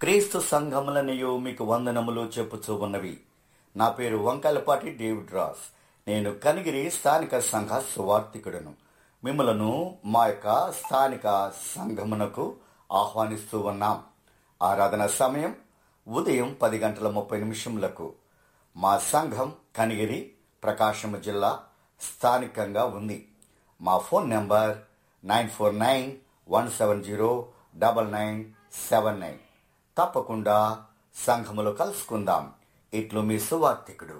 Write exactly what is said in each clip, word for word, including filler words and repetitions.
క్రీస్తు సంఘములనియు మీకు వందనములు చెప్పుచూ ఉన్నవి. నా పేరు వంకాయలపాటి డేవిడ్ రాస్. నేను కనిగిరి స్థానిక సంఘ సువార్థికుడను. మిమ్మలను మా యొక్క స్థానిక సంఘమునకు ఆహ్వానిస్తూ ఉన్నాం. ఆరాధన సమయం ఉదయం పది గంటల ముప్పై నిమిషములకు. మా సంఘం కనిగిరి, ప్రకాశం జిల్లా స్థానికంగా ఉంది. మా phone number nine four nine one seven zero double nine seven nine. తప్పకుండా సంఘములో కలుసుకుందాం. ఇట్లు మీ సువార్థికుడు.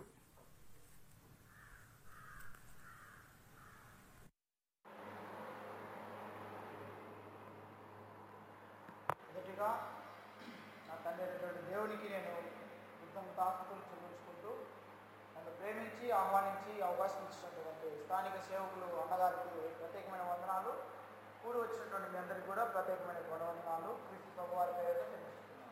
మొదటిగా నా తండ్రి అయినటువంటి దేవునికి నేను కృతజ్ఞతాస్తుతులు చెల్లించుకుంటూ నన్ను ప్రేమించి ఆహ్వానించి అవకాశం ఇచ్చినటువంటి స్థానిక సేవకులు అన్నగారికి ప్రత్యేకమైన వందనాలు. కూడి వచ్చినటువంటి మీ అందరికీ కూడా ప్రత్యేకమైన వందనాలు క్రీస్తు ప్రభువారి పేరిట తెలుసుకున్నాను.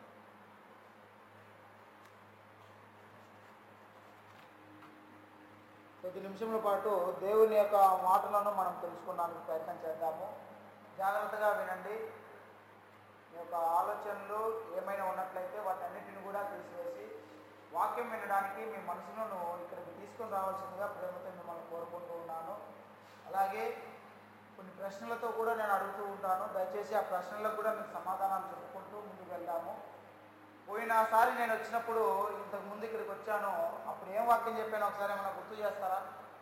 కొద్ది నిమిషముల పాటు దేవుని యొక్క మాటలను మనం తెలుసుకోవడానికి ప్రయత్నం చేద్దాము. జాగ్రత్తగా వినండి. మీ యొక్క ఆలోచనలు ఏమైనా ఉన్నట్లయితే వాటన్నిటిని కూడా తీసివేసి వాక్యం వినడానికి మీ మనసులను ఇక్కడికి తీసుకొని రావాల్సిందిగా ప్రేమతో మిమ్మల్ని కోరుకుంటూ ఉన్నాను. అలాగే కొన్ని ప్రశ్నలతో కూడా నేను అడుగుతూ ఉంటాను. దయచేసి ఆ ప్రశ్నలకు కూడా మీకు సమాధానాలు చెప్పుకుంటూ ముందుకు వెళ్దాము. పోయినసారి నేను వచ్చినప్పుడు ఇంతకు ముందు ఇక్కడికి వచ్చాను, అప్పుడు ఏం వాక్యం చెప్పాను ఒకసారి ఏమైనా గుర్తు చేస్తారా?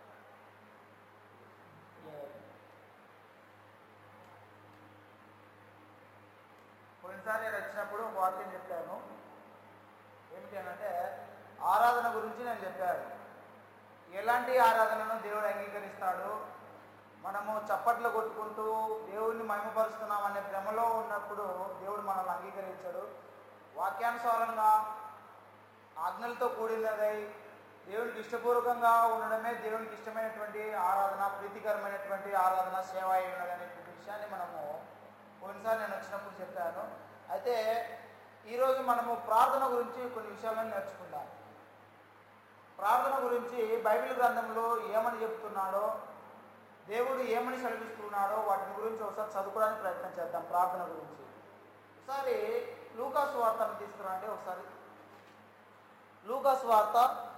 పోయినసారి నేను వచ్చినప్పుడు ఒక వాక్యం చెప్పాను. ఏమిటి అనంటే ఆరాధన గురించి నేను చెప్పాను. ఎలాంటి ఆరాధనను దేవుడు అంగీకరిస్తాడు, మనము చప్పట్లు కొట్టుకుంటూ దేవుడిని మహిమపరుస్తున్నాం అనే భ్రమలో ఉన్నప్పుడు దేవుడు మనల్ని అంగీకరించాడు. వాక్యానుసారంగా ఆజ్ఞలతో కూడినదై దేవునికి ఇష్టపూర్వకంగా ఉండడమే దేవునికి ఇష్టమైనటువంటి ఆరాధన, ప్రీతికరమైనటువంటి ఆరాధన, సేవ అయి ఉన్నదనేటువంటి విషయాన్ని మనము కొన్నిసార్లు నేను వచ్చినప్పుడు చెప్పాను. అయితే ఈరోజు మనము ప్రార్థన గురించి కొన్ని విషయాలను నేర్చుకుందాం. ప్రార్థన గురించి బైబిల్ గ్రంథంలో ఏమని చెప్తున్నాడో, దేవుడు ఏమని సెలవిస్తున్నాడో వాటిని గురించి ఒకసారి చదువుకోవడానికి ప్రయత్నం చేద్దాం. ప్రార్థన గురించి ఒకసారి లూకా సువార్తను తీసుకురండి. ఒకసారి లూకా సువార్త